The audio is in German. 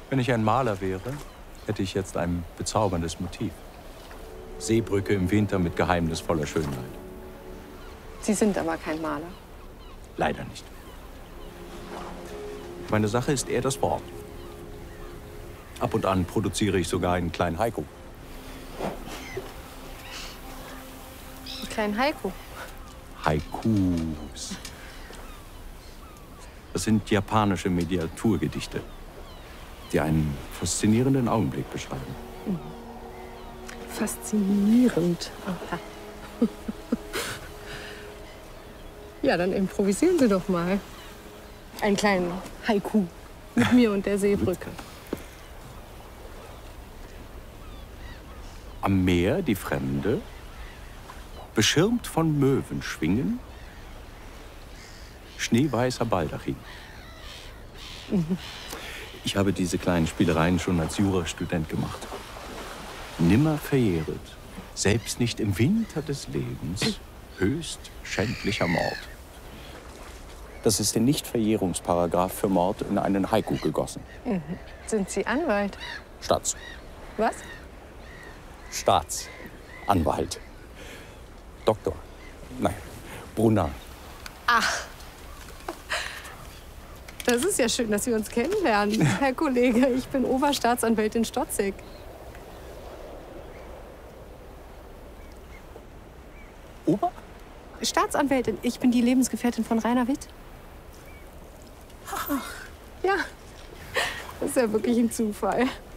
Wenn ich ein Maler wäre, hätte ich jetzt ein bezauberndes Motiv. Seebrücke im Winter mit geheimnisvoller Schönheit. Sie sind aber kein Maler. Leider nicht. Meine Sache ist eher das Wort. Ab und an produziere ich sogar einen kleinen Haiku. Einen kleinen Haiku? Haikus. Das sind japanische Miniaturgedichte, die einen faszinierenden Augenblick beschreiben. Faszinierend. Aha. Ja, dann improvisieren Sie doch mal. Einen kleinen Haiku mit mir und der Seebrücke. Am Meer die Fremde, beschirmt von Möwen schwingen, schneeweißer Baldachin. Ich habe diese kleinen Spielereien schon als Jurastudent gemacht. Nimmer verjähret, selbst nicht im Winter des Lebens, höchst schändlicher Mord. Das ist der Nichtverjährungsparagraph für Mord in einen Haiku gegossen. Sind Sie Anwalt? Was? Staatsanwalt. Doktor. Nein, Brunner. Ach. Das ist ja schön, dass wir uns kennenlernen, Herr Kollege. Ich bin Oberstaatsanwältin Stotzig. Ober? Staatsanwältin. Ich bin die Lebensgefährtin von Rainer Witt. Ach. Ja, das ist ja wirklich ein Zufall.